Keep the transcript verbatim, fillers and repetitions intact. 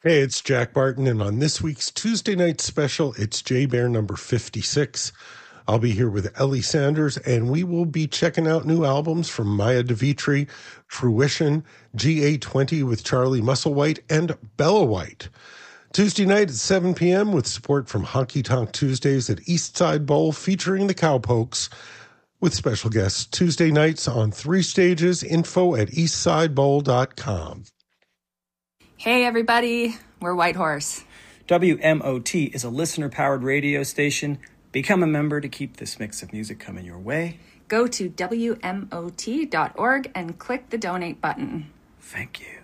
Hey, it's Jack Barton, and on this week's Tuesday night special, it's J-Bear number fifty-six. I'll be here with Ellie Sanders, and we will be checking out new albums from Maya DeVitri, Fruition, G A twenty with Charlie Musselwhite, and Bella White. Tuesday night at seven p.m. with support from Honky Tonk Tuesdays at Eastside Bowl featuring the Cowpokes, with special guests Tuesday nights on three stages, info at eastside bowl dot com. Hey everybody, we're Whitehorse. W M O T is a listener-powered radio station. Become a member to keep this mix of music coming your way. Go to W M O T dot org and click the donate button. Thank you.